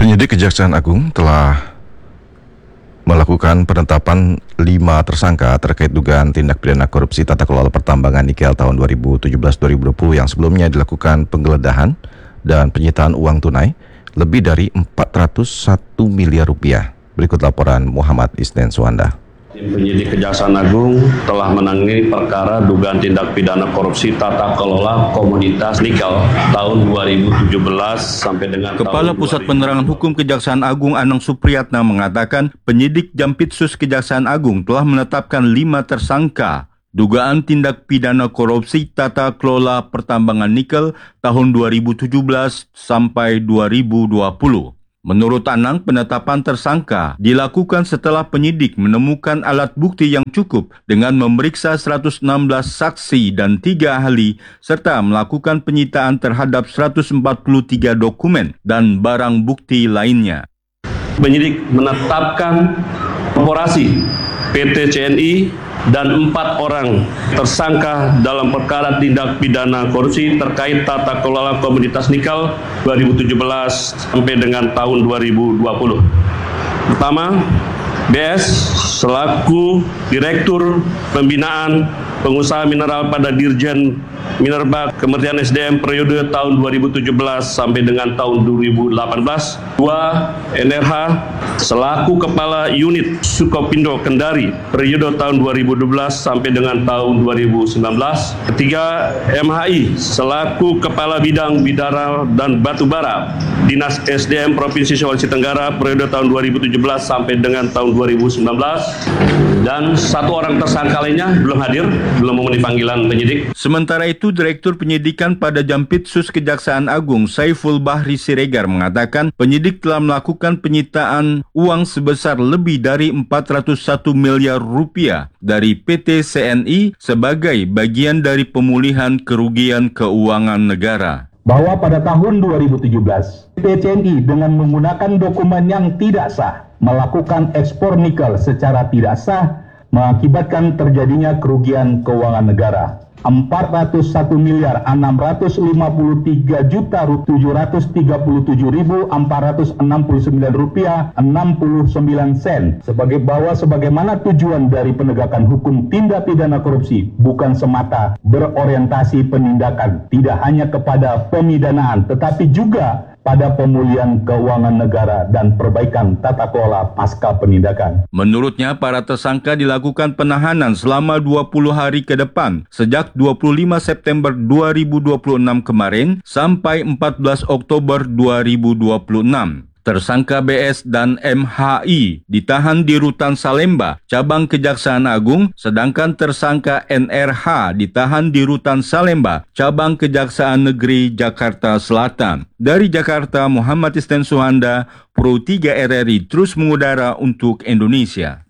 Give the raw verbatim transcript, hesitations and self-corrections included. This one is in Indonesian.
Penyidik Kejaksaan Agung telah melakukan penetapan lima tersangka terkait dugaan tindak pidana korupsi tata kelola pertambangan nikel tahun dua ribu tujuh belas dua ribu dua puluh yang sebelumnya dilakukan penggeledahan dan penyitaan uang tunai lebih dari empat ratus satu miliar rupiah. Berikut laporan Muhammad Isnen Suhanda. Tim penyidik Kejaksaan Agung telah menangani perkara dugaan tindak pidana korupsi tata kelola komoditas nikel tahun dua ribu tujuh belas sampai dengan Kepala Pusat Penerangan Hukum Kejaksaan Agung Anang Supriyatna mengatakan penyidik Jampitsus Kejaksaan Agung telah menetapkan lima tersangka dugaan tindak pidana korupsi tata kelola pertambangan nikel tahun dua ribu tujuh belas sampai dua ribu dua puluh. Menurut Anang, penetapan tersangka dilakukan setelah penyidik menemukan alat bukti yang cukup dengan memeriksa seratus enam belas saksi dan tiga ahli serta melakukan penyitaan terhadap seratus empat puluh tiga dokumen dan barang bukti lainnya. Penyidik menetapkan korporasi P T C N I dan empat orang tersangka dalam perkara tindak pidana korupsi terkait tata kelola komoditas nikel dua ribu tujuh belas sampai dengan tahun dua ribu dua puluh. Pertama, B S selaku Direktur Pembinaan Pengusaha Mineral pada Dirjen Minerba Kementerian S D M periode tahun dua ribu tujuh belas sampai dengan tahun dua ribu delapan belas. Dua, N R H selaku Kepala Unit Sukopindo Kendari periode tahun dua ribu dua belas sampai dengan tahun dua ribu sembilan belas. Ketiga, M H I selaku Kepala Bidang Bidara dan Batubara Dinas S D M Provinsi Sulawesi Tenggara periode tahun dua ribu tujuh belas sampai dengan tahun dua ribu sembilan belas. Dan satu orang tersangka lainnya belum hadir, belum memenuhi panggilan penyidik. Sementara itu, Direktur Penyidikan pada Jampitsus Kejaksaan Agung Saiful Bahri Siregar mengatakan penyidik telah melakukan penyitaan uang sebesar lebih dari empat ratus satu miliar rupiah dari P T C N I sebagai bagian dari pemulihan kerugian keuangan negara. Bahwa pada tahun dua ribu tujuh belas, P T C N I dengan menggunakan dokumen yang tidak sah melakukan ekspor nikel secara tidak sah mengakibatkan terjadinya kerugian keuangan negara empat ratus satu miliar enam ratus lima puluh tiga juta tujuh ratus tiga puluh tujuh ribu empat ratus enam puluh sembilan rupiah enam puluh sembilan sen. Sebagai bahwa sebagaimana tujuan dari penegakan hukum tindak pidana korupsi bukan semata berorientasi penindakan tidak hanya kepada pemidanaan tetapi juga pada pemulihan keuangan negara dan perbaikan tata kelola pasca penindakan. Menurutnya, para tersangka dilakukan penahanan selama dua puluh hari ke depan, sejak dua puluh lima September dua ribu dua puluh enam kemarin sampai empat belas Oktober dua ribu dua puluh enam. Tersangka B S dan M H I ditahan di Rutan Salemba, Cabang Kejaksaan Agung, sedangkan tersangka N R H ditahan di Rutan Salemba, Cabang Kejaksaan Negeri Jakarta Selatan. Dari Jakarta, Muhammad Isnen Suhanda, Pro tiga R R I terus mengudara untuk Indonesia.